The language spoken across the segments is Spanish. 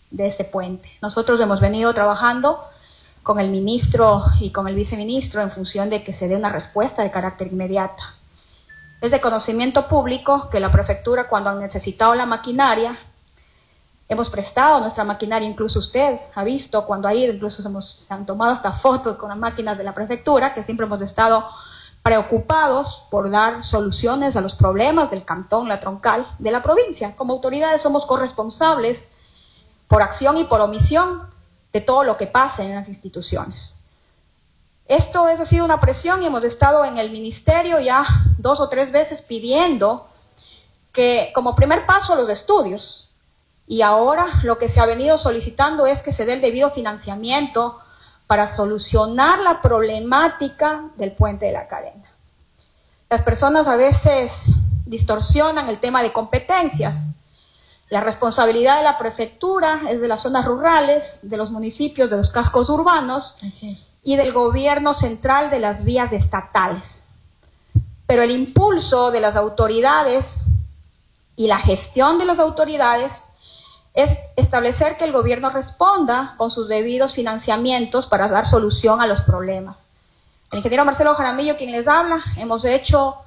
de este puente. Nosotros hemos venido trabajando con el ministro y con el viceministro en función de que se dé una respuesta de carácter inmediata. Es de conocimiento público que la prefectura, cuando han necesitado la maquinaria, hemos prestado nuestra maquinaria, incluso usted ha visto cuando ha ido, incluso se han tomado hasta fotos con las máquinas de la prefectura, que siempre hemos estado preocupados por dar soluciones a los problemas del cantón La Troncal, de la provincia. Como autoridades somos corresponsables por acción y por omisión de todo lo que pasa en las instituciones. Esto ha sido una presión y hemos estado en el ministerio ya 2 o 3 veces pidiendo que como primer paso los estudios, y ahora lo que se ha venido solicitando es que se dé el debido financiamiento para solucionar la problemática del puente de la Cadena. Las personas a veces distorsionan el tema de competencias. La responsabilidad de la prefectura es de las zonas rurales, de los municipios, de los cascos urbanos y del gobierno central de las vías estatales. Pero el impulso de las autoridades y la gestión de las autoridades es establecer que el gobierno responda con sus debidos financiamientos para dar solución a los problemas. El ingeniero Marcelo Jaramillo, quien les habla, hemos hecho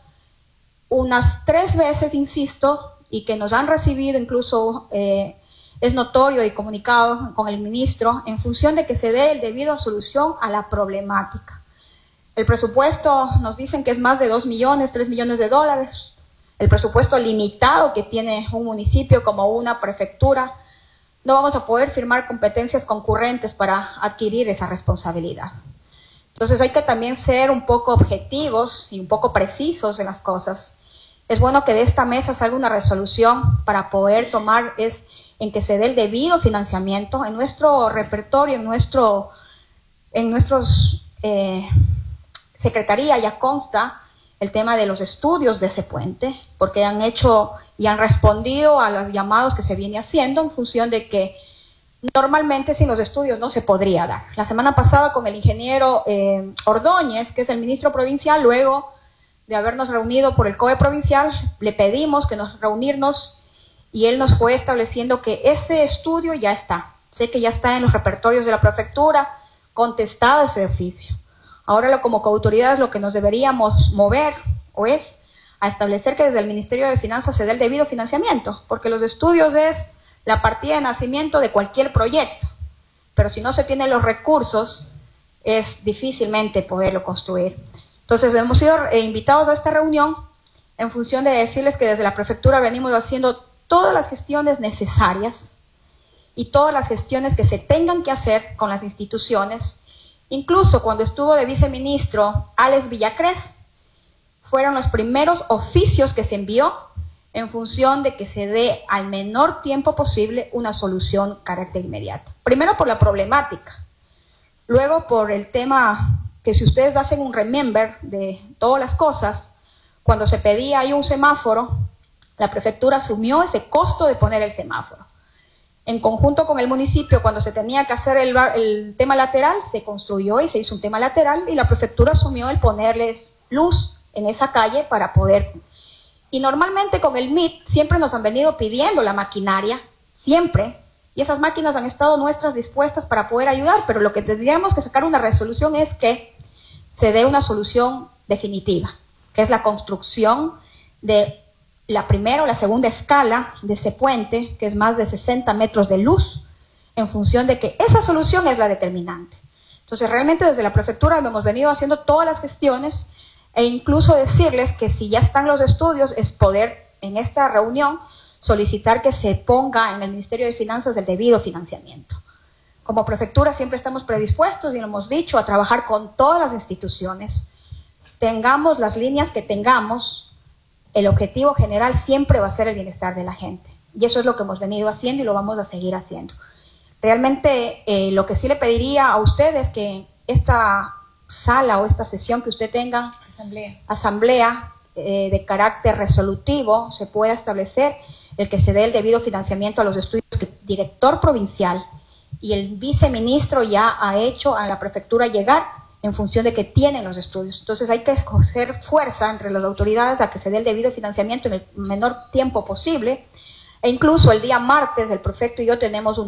unas 3 veces, insisto, y que nos han recibido, incluso es notorio y comunicado con el ministro, en función de que se dé el debido solución a la problemática. El presupuesto nos dicen que es más de 2 millones, 3 millones de dólares. El presupuesto limitado que tiene un municipio como una prefectura, no vamos a poder firmar competencias concurrentes para adquirir esa responsabilidad. Entonces hay que también ser un poco objetivos y un poco precisos en las cosas. Es bueno que de esta mesa salga una resolución para poder tomar, en que se dé el debido financiamiento. En nuestro repertorio, en nuestros secretaría ya consta el tema de los estudios de ese puente, porque han hecho y han respondido a los llamados que se viene haciendo en función de que normalmente sin los estudios no se podría dar. La semana pasada con el ingeniero Ordóñez, que es el ministro provincial, luego de habernos reunido por el COE provincial, le pedimos que nos reunirnos y él nos fue estableciendo que ese estudio ya está. Sé que ya está en los repertorios de la prefectura, contestado ese oficio. Ahora como coautoridades lo que nos deberíamos mover es a establecer que desde el Ministerio de Finanzas se dé el debido financiamiento, porque los estudios es la partida de nacimiento de cualquier proyecto, pero si no se tienen los recursos es difícilmente poderlo construir. Entonces hemos sido invitados a esta reunión en función de decirles que desde la prefectura venimos haciendo todas las gestiones necesarias y todas las gestiones que se tengan que hacer con las instituciones. Incluso cuando estuvo de viceministro Alex Villacrés, fueron los primeros oficios que se envió en función de que se dé al menor tiempo posible una solución carácter inmediato. Primero por la problemática, luego por el tema que si ustedes hacen un remember de todas las cosas, cuando se pedía ahí un semáforo, la prefectura asumió ese costo de poner el semáforo. En conjunto con el municipio, cuando se tenía que hacer el tema lateral, se construyó y se hizo un tema lateral y la prefectura asumió el ponerles luz en esa calle para poder. Y normalmente con el MIT siempre nos han venido pidiendo la maquinaria, siempre, y esas máquinas han estado nuestras dispuestas para poder ayudar, pero lo que tendríamos que sacar una resolución es que se dé una solución definitiva, que es la construcción de la primera o la segunda escala de ese puente, que es más de 60 metros de luz, en función de que esa solución es la determinante. Entonces realmente desde la prefectura hemos venido haciendo todas las gestiones e incluso decirles que si ya están los estudios es poder en esta reunión solicitar que se ponga en el Ministerio de Finanzas el debido financiamiento. Como prefectura siempre estamos predispuestos, y lo hemos dicho, a trabajar con todas las instituciones. Tengamos las líneas que tengamos, el objetivo general siempre va a ser el bienestar de la gente. Y eso es lo que hemos venido haciendo y lo vamos a seguir haciendo. Realmente lo que sí le pediría a ustedes es que esta sala o esta sesión que usted tenga, asamblea de carácter resolutivo, se pueda establecer el que se dé el debido financiamiento a los estudios que el director provincial y el viceministro ya ha hecho a la prefectura llegar en función de que tienen los estudios. Entonces hay que escoger fuerza entre las autoridades a que se dé el debido financiamiento en el menor tiempo posible, e incluso el día martes el prefecto y yo tenemos